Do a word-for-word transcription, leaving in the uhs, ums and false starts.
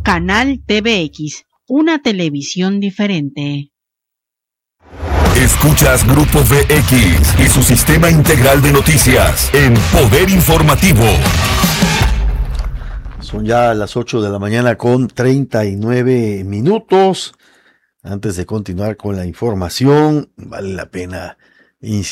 Canal T V X, una televisión diferente. Escuchas Grupo V X y su sistema integral de noticias en Poder Informativo. Son ya las ocho de la mañana con treinta y nueve minutos. Antes de continuar con la información, vale la pena insistir